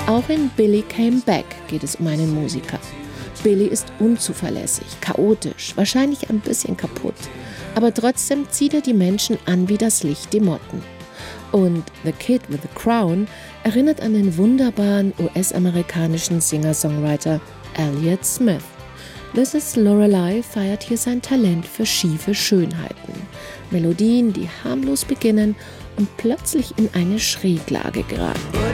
Auch in Billy Came Back geht es um einen Musiker. Billy ist unzuverlässig, chaotisch, wahrscheinlich ein bisschen kaputt. Aber trotzdem zieht er die Menschen an wie das Licht die Motten. Und The Kid with the Crown erinnert an den wunderbaren US-amerikanischen Singer-Songwriter Elliott Smith. This Is Lorelei feiert hier sein Talent für schiefe Schönheiten. Melodien, die harmlos beginnen und plötzlich in eine Schräglage geraten.